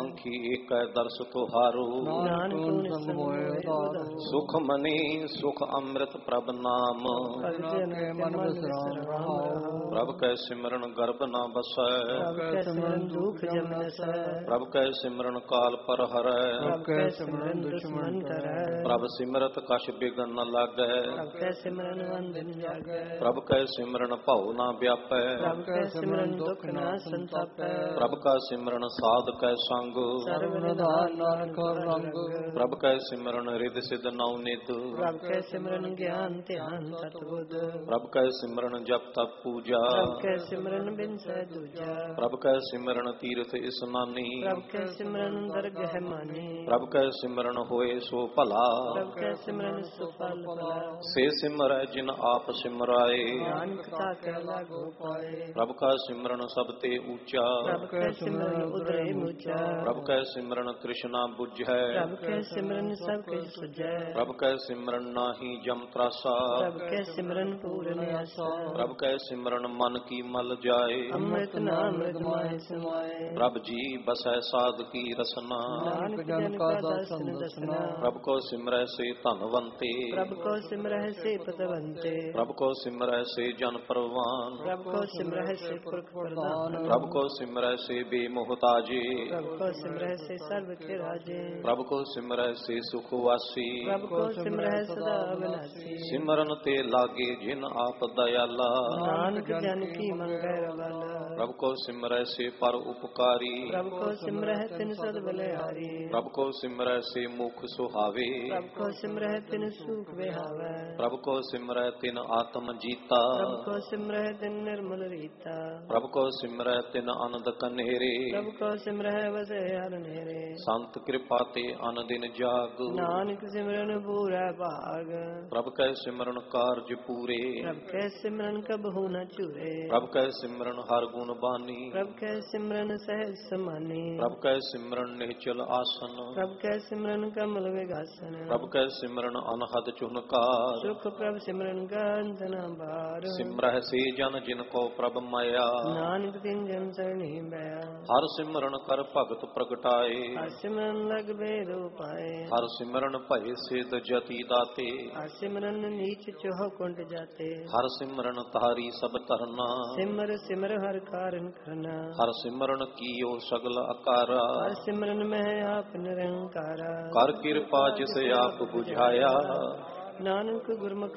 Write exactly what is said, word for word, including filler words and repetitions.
ਪੰਖੀ ਏਕੈ ਦਰਸ ਤੁਹਾਰੋ। ਨਾਨਕ ਸੰਗ ਮੋਹਿ ਉਧਾਰੋ। ਸੁਖ ਮਨੀ ਸੁਖ ਅੰਮ੍ਰਿਤ ਪ੍ਰਭ ਨਾਮ। ਜਨ ਕੇ ਮਨ ਵਿਸਰਾਮ ਰਹਾਉ। ਪ੍ਰਭ ਕੈ ਸਿਮਰਨ ਗਰਭ ਨਾ ਬਸੈ। ਪ੍ਰਭ ਕੈ ਸਿਮਰਨ ਦੁਖ ਜਮ ਨਸੈ। ਪ੍ਰਭ ਕੈ ਸਿਮਰਨ ਕਾਲ ਪਰ ਹਰੈ। ਪ੍ਰਭ ਕੈ ਸਿਮਰਨ ਦੁਸ਼ਮਨ ਕਰੈ। ਪ੍ਰਭ ਸਿਮਰਤ ਕਛ ਬਿਗਨ ਨ ਲਾਗੈ। ਪ੍ਰਭ ਕੈ ਸਿਮਰਨ ਵੰਦਨ ਜਾਗੈ। ਪ੍ਰਭ ਕੈ ਸਿਮਰਨ ਭਉ ਨਾ ਵਿਆਪੈ। ਪ੍ਰਭ ਕੈ ਸਿਮਰਨ ਦੁਖ ਨਾ ਸੰਤਾਪੈ। ਪ੍ਰਭ ਕਾ ਸਿਮਰਨ ਸਾਧ ਕੈ ਸੰਗ। ਸਰਬ ਨਿਧਾਨ ਨਾਨਕ ਰੰਗ। ਪ੍ਰਭ ਕੈ ਸਿਮਰਨ ਰਿਦ ਸਿਧ ਨਉ ਨਿਧ। ਪ੍ਰਭ ਕੈ ਸਿਮਰਨ ਗਿਆਨ ਧਿਆਨ ਤਤ ਬੁੱਧ। ਪ੍ਰਭ ਕੈ ਸਿਮਰਨ ਜਪ ਤਪ ਪੂਜਾ। ਪ੍ਰਭ ਕੈ ਸਿਮਰਨ ਬਿਨ ਸਹਿ ਦੂਜਾ। ਪ੍ਰਭ ਕੈ ਸਿਮਰਨ ਤੀਰਥ ਇਸਨਾਨੀ। ਪ੍ਰਭ ਕੈ ਸਿਮਰਨ ਦਰਗਹਿ ਮਾਨੀ। ਪ੍ਰਭ ਕੈ ਸਿਮਰਨ ਹੋਏ ਸੋ ਭਲਾ। ਪ੍ਰਭ ਕੈ ਸਿਮਰਨ ਸੁਫਲ ਭਲਾ। ਸੇ ਸਿਮਰੈ ਜਿਨ ਆਪ ਸਿਮਰਾਏ। ਨਾਨਕ ਤਾ ਕੈ ਲਾਗੋ ਪਾਏ। ਪ੍ਰਭ ਕਾ ਸਿਮਰਨ ਸਭ ਤੇ ਊਚਾ। ਪ੍ਰਭ ਕੈ ਸਿਮਰਨ ਉਦਰੇ ਮੁਚਾ। ਪ੍ਰਭ ਕੈ ਸਿਮਰਨ ਤ੍ਰਿਸ਼ਨਾ ਬੁਝੈ। ਪ੍ਰਭ ਕੈ ਸਿਮਰਨ ਸਭ ਕਿਛ ਸੁਝੈ। ਪ੍ਰਭ ਕੈ ਸਿਮਰਨ ਨਾਹੀ ਜਮ ਤਰਾਸਾ। ਪ੍ਰਭ ਕੈ ਸਿਮਰਨ ਪੂਰਨ ਆਸਾ। ਪ੍ਰਭ ਕੈ ਸਿਮਰਨ ਮਨ ਕੀ ਮਲ ਜਾਏ। ਅੰਮ੍ਰਿਤ ਨਾਮ ਅੰਮ੍ਰਿਤ ਮਾਹਿ ਸਮਾਏ। ਪ੍ਰਭ ਜੀ ਬਸੈ ਸਾਧ ਕੀ ਰਸਨਾ। ਨਾਨਕ ਜਨ ਕਾ ਦਾਸਨ ਦਸਨਾ। ਪ੍ਰਭ ਕੋ ਸਿਮਰੈ ਸੇ ਧਨਵੰਤੇ। ਪ੍ਰਭ ਕੋ ਸਿਮਰਹਿ ਸੇ ਪਤਵੰਤੇ। ਪ੍ਰਭ ਕੋ ਸਿਮਰੈ ਸੇ ਜਨ ਪਰਵਾਨ। ਪ੍ਰਭ ਕੋ ਸਿਮਰਹਿ ਸੇ ਪੁਰਖ ਪ੍ਰਧਾਨ। ਪ੍ਰਭ ਕੋ ਸਿਮਰੈ ਸੇ ਬੇਮੋਹਤਾਜੇ। ਪ੍ਰਭ ਕੋ ਸਿਮਰਹਿ ਸੇ ਸਰਬ ਕੇ ਰਾਜੇ। ਪ੍ਰਭ ਕੋ ਸਿਮਰੈ ਸੇ ਸੁਖ ਵਾਸੀ। ਪ੍ਰਭ ਕੋ ਸਿਮਰਹਿ ਸਦਾ ਅਬਿਨਾਸੀ। ਸਿਮਰਨ ਤੇ ਲਾਗੇ ਜਿਨ ਆਪ ਦਇਆਲਾ। ਨਾਨਕ ਜਨ ਕੀ ਮੰਗੈ ਰਵਾਲਾ। ਪ੍ਰਭ ਕੋ ਸਿਮਰੈ ਸੇ ਪਰ ਉਪਕਾਰੀ। ਪ੍ਰਭ ਕੋ ਸਿਮਰਹਿ ਤਿਨ ਸਦ ਬਲਿਹਾਰੀ। ਪ੍ਰਭ ਕੋ ਸਿਮਰੈ ਸੇ ਮੁਖ ਸੁਹਾਵੇ। ਪ੍ਰਭ ਕੋ ਸਿਮਰਹਿ ਤਿਨ ਸੂਖ ਵਿਹਾਵੈ। ਪ੍ਰਭ ਕੋ ਸਿਮਰੈ ਤਿਨ ਆਤਮ ਜੀਤਾ। ਪ੍ਰਭ ਕੋ ਸਿਮਰਹਿ ਤਿਨ ਨਿਰਮਲ ਰੀਤਾ। ਪ੍ਰਭ ਕੋ ਸਿਮਰੈ ਤਿਨ ਅਨੰਦ ਕਨੇਰੇ। ਪ੍ਰਭ ਕੋ ਸਿਮਰਹਿ ਵਸੈ ਹਰਿ ਨੇਰੇ। ਸੰਤ ਕਿਰਪਾ ਤੇ ਅਨ ਦਿਨ ਜਾਗ। ਨਾਨਕ ਸਿਮਰਨ ਪੂਰੈ ਭਾਗ। ਪ੍ਰਭ ਕੈ ਸਿਮਰਨ ਕਾਰਜ ਪੂਰੇ। ਪ੍ਰਭ ਕੈ ਸਿਮਰਨ ਕਬਹੂ ਨ ਝੂਰੇ। ਪ੍ਰਭ ਕੈ ਸਿਮਰਨ ਹਰ ਗੁਣ ਬਾਨੀ। ਪ੍ਰਭ ਕੈ ਸਿਮਰਨ ਸਹਿਜ ਸਮਾਨੀ। ਪ੍ਰਭ ਕੈ ਸਿਮਰਨ ਨਿਹਚਲ ਆਸਨ। ਪ੍ਰਭ ਕੈ ਸਿਮਰਨ ਕਮਲ ਵਿਗਾਸਨ। ਪ੍ਰਭ ਕੈ ਸਿਮਰਨ ਅਨਹਦ ਚੁਨਕਾਰ। ਸੁਖ ਪ੍ਰਭ ਸਿਮਰਨ ਗੰਤ ਨ ਬਾਰ। ਸਿਮਰਹਿ ਸੇ ਜਨ ਜਿਨ ਕੋ ਪ੍ਰਭ ਮਾਇਆ। ਨਾਨਕ ਤਿਨ ਜਨ ਸਰਣੀ ਬਇਆ। ਹਰ ਸਿਮਰਨ ਕਰ ਭਗਤ ਪ੍ਰਗਟਾਏ। ਹਰ ਸਿਮਰਨ ਲਗ ਬੇਦ ਉਪਾਏ। ਹਰ ਸਿਮਰਨ ਭਏ ਸਿਧ ਜਤੀ ਦਾਤੇ। ਹਰ ਸਿਮਰਨ ਨੀਚ ਚੋਹ ਕੁੰਟ ਜਾਤੇ। ਹਰ ਸਿਮਰਨ ਤਾਰੀ ਸਭ ਧਰਨਾ। ਸਿਮਰ ਸਿਮਰ ਹਰ ਕਾਰਨ ਕਰਨਾ। ਹਰ ਸਿਮਰਨ ਕੀਓ ਸਗਲ ਅਕਾਰਾ। ਹਰ ਸਿਮਰਨ ਮਹਿ ਆਪ ਨਿਰੰਕਾਰਾ। ਕਰ ਕਿਰਪਾ ਜਿਸ ਆਪ ਬੁਝਾਇਆ। ਨਾਨਕ ਗੁਰਮੁਖ